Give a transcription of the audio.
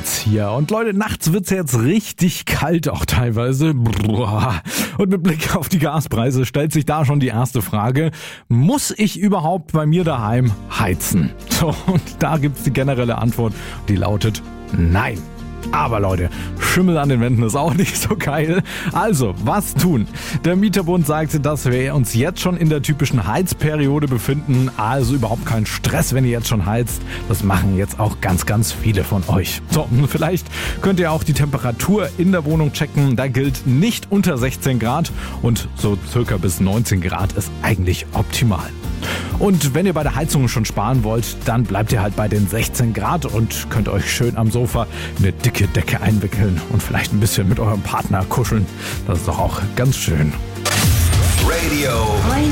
jetzt hier. Und Leute, nachts wird's jetzt richtig kalt auch teilweise. Und mit Blick auf die Gaspreise stellt sich da schon die erste Frage: Muss ich überhaupt bei mir daheim heizen? So, und da gibt's die generelle Antwort, die lautet nein. Aber Leute, Schimmel an den Wänden ist auch nicht so geil. Also, was tun? Der Mieterbund sagte, dass wir uns jetzt schon in der typischen Heizperiode befinden. Also überhaupt kein Stress, wenn ihr jetzt schon heizt. Das machen jetzt auch ganz, ganz viele von euch. So, vielleicht könnt ihr auch die Temperatur in der Wohnung checken. Da gilt nicht unter 16 Grad und so circa bis 19 Grad ist eigentlich optimal. Und wenn ihr bei der Heizung schon sparen wollt, dann bleibt ihr halt bei den 16 Grad und könnt euch schön am Sofa in eine dicke Decke einwickeln und vielleicht ein bisschen mit eurem Partner kuscheln. Das ist doch auch ganz schön. Radio